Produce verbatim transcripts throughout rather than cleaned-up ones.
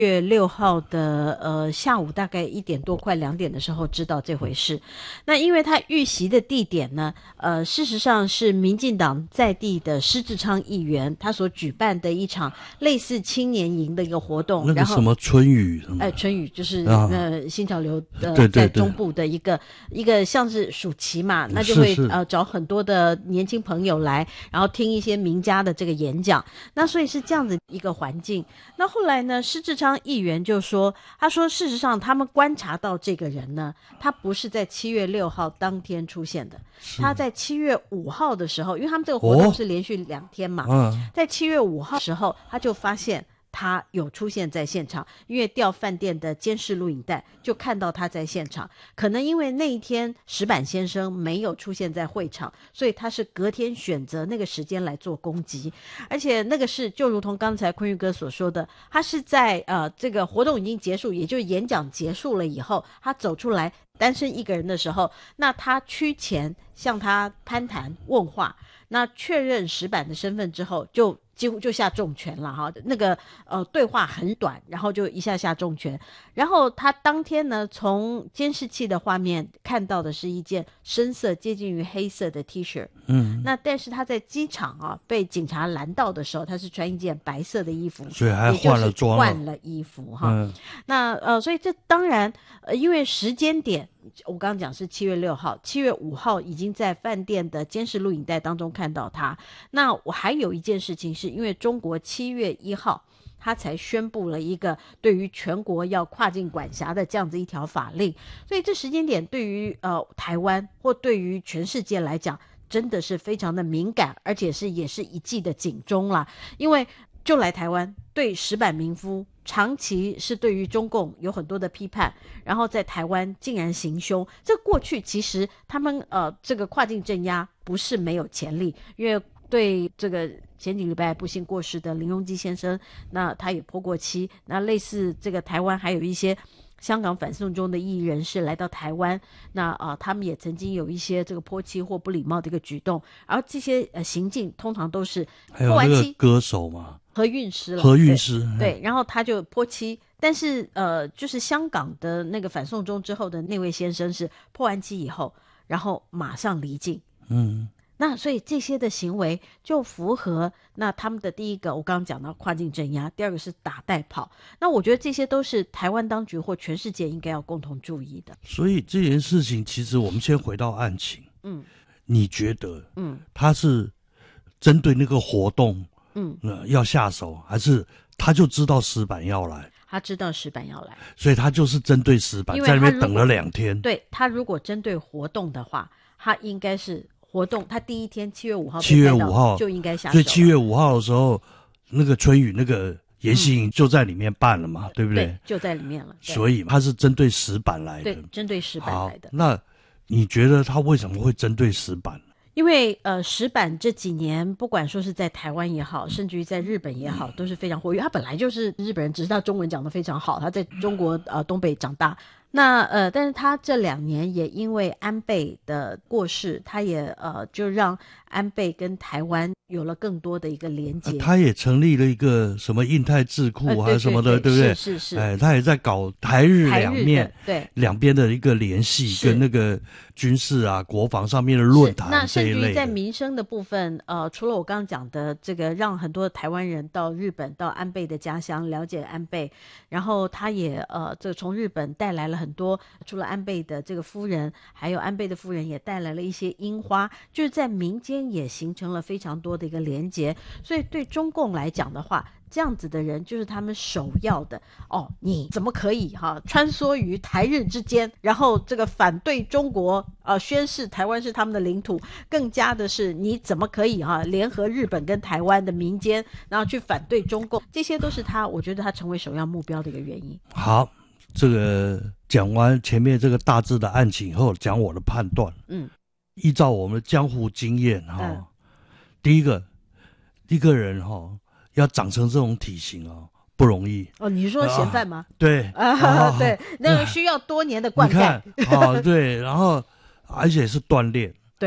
月六号的呃下午大概一点多快两点的时候知道这回事。那因为他遇袭的地点呢，呃，事实上是民进党在地的施志昌议员他所举办的一场类似青年营的一个活动。 那个什么春雨什么？ 哎，春雨就是、 啊、 呃新潮流的、呃、 对对对在中部的一个一个像是暑期嘛，那就会是是呃找很多的年轻朋友来，然后听一些名家的这个演讲。那所以是这样子一个环境。那后来呢，施志昌议员就说，他说事实上他们观察到这个人呢，他不是在七月六号当天出现的，他在七月五号的时候，因为他们这个活动是连续两天嘛， 哦、 在七月五号的时候他就发现他有出现在现场，因为调饭店的监视录影带就看到他在现场。可能因为那一天石板先生没有出现在会场，所以他是隔天选择那个时间来做攻击。而且那个是就如同刚才坤玉哥所说的，他是在呃这个活动已经结束，也就是演讲结束了以后，他走出来单身一个人的时候，那他趋前向他攀谈问话，那确认石板的身份之后，就几乎就下重拳了哈。那个呃对话很短，然后就一下下重拳。然后他当天呢，从监视器的画面看到的是一件深色接近于黑色的 T 恤， 嗯， 那但是他在机场啊被警察拦到的时候，他是穿一件白色的衣服， 所以还换了装了， 换了衣服哈。 嗯、 那呃，所以这当然呃，因为时间点。我刚刚讲是七月六号，七月五号已经在饭店的监视录影带当中看到他。那我还有一件事情，是因为中国七月一号他才宣布了一个对于全国要跨境管辖的这样子一条法令，所以这时间点对于呃台湾或对于全世界来讲真的是非常的敏感，而且是也是一记的警钟啦。因为就来台湾对石板民夫长期是对于中共有很多的批判，然后在台湾竟然行凶，这过去其实他们呃这个跨境镇压不是没有潜力，因为对这个前几礼拜不幸过世的林荣基先生，那他也泼过漆，那类似这个台湾还有一些香港反送中的异议人士来到台湾，那啊、呃，他们也曾经有一些这个泼漆或不礼貌的一个举动，而这些呃行径通常都是还有那个歌手嘛， 何韵诗了， 何韵诗对, 对，然后他就泼漆，但是呃，就是香港的那个反送中之后的那位先生是泼完漆以后，然后马上离境， 嗯。 那所以这些的行为就符合那他们的第一个我刚刚讲到跨境镇压，第二个是打带跑，那我觉得这些都是台湾当局或全世界应该要共同注意的。 所以这件事情其实我们先回到案情， 嗯， 你觉得嗯他是针对那个活动嗯、 呃、要下手，还是他就知道石板要来？ 他知道石板要来， 所以他就是针对石板在那边等了两天。 对，他如果针对活动的话，他应该是活动，他第一天七月五号， 七月五号就应该下手， 所以七月五号的时候，那个春雨那个研习营就在里面办了嘛，嗯、对不对？ 对，就在里面了。 所以他是针对石板来的， 对，针对石板来的。 那你觉得他为什么会针对石板？ 因为呃，石板这几年不管说是在台湾也好，甚至于在日本也好，都是非常活跃。他本来就是日本人，只是他中文讲得非常好，他在中国呃东北长大。那呃，但是他这两年也因为安倍的过世，他也呃就让安倍跟台湾有了更多的一个连结。 呃、他也成立了一个什么印太智库还是什么的，呃、对, 对, 对, 对不对？ 是是是。 哎，他也在搞台日两面对两边的一个联系，跟那个军事啊、国防上面的论坛那这一类的。 甚至于在民生的部分，呃，除了我刚刚讲的这个，让很多台湾人到日本到安倍的家乡了解安倍，然后他也呃，这从日本带来了很多，除了安倍的这个夫人，还有安倍的夫人也带来了一些樱花，就是在民间也形成了非常多的一个连结。所以对中共来讲的话，这样子的人就是他们首要的哦，你怎么可以哈穿梭于台日之间，然后这个反对中国呃宣示台湾是他们的领土，更加的是你怎么可以哈联合日本跟台湾的民间，然后去反对中共，这些都是他我觉得他成为首要目标的一个原因。 好，这个讲完前面这个大致的案情以后，讲我的判断。 嗯， 依照我们的江湖经验哈、 嗯， 第一个一个人哈要长成这种体型啊不容易。 哦，你是说嫌犯吗？ 啊、对啊，对，那个需要多年的灌溉。 你看啊，对，然后而且是锻炼。 对。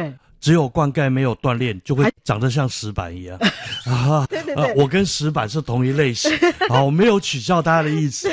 只有灌溉没有锻炼，就会长得像石板一样啊。 对对对、 啊，我跟石板是同一类型，好，我没有取笑大家的意思。